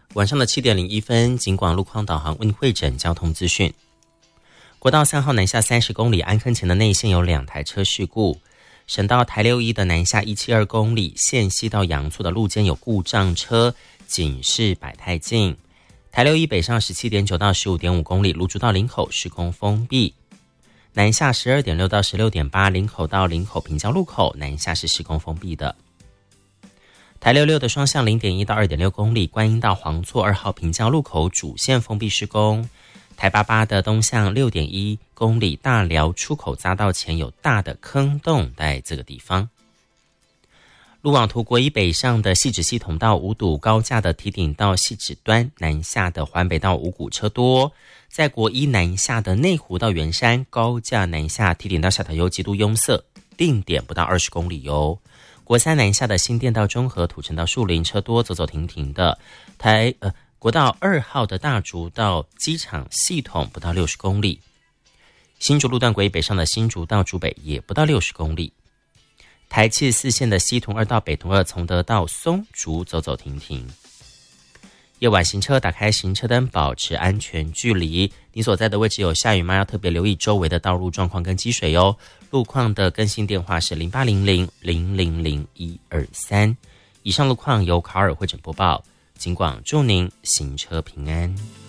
晚上的7点01分，警广路况导航为您汇整交通资讯。国道3号南下30公里，安坑前的内线有2台车事故。省道台61的南下172公里，线西到阳厝的路肩有故障车，警示摆太近。台61北上17.9到15.5公里，芦竹到林口施工封闭。南下12.6到16.8，林口到林口平交路口南下是施工封闭的。台66的双向0.1到2.6公里，观音到黄厝2号平交路口主线封闭施工。台88的东向6.1公里，大寮出口匝道前有大的坑洞在这个地方。路网图国一北上的汐止系统到五堵高架的堤顶到汐止端，南下的环北到五股车多。在国一南下的内湖到圆山高架南下堤顶到下头油极度拥塞，定点不到20公里哟。国三南下的新店到中和土城到树林车多，走走停停的。国道2号的大竹到机场系统不到60公里。新竹路段国一北上的新竹到竹北也不到60公里。台74线的西屯2到北屯2，从德到松竹走走停停。夜晚行车打开行车灯，保持安全距离。你所在的位置有下雨吗？要特别留意周围的道路状况跟积水哦。路况的更新电话是0800000123。以上路况由卡尔汇整播报，警广祝您行车平安。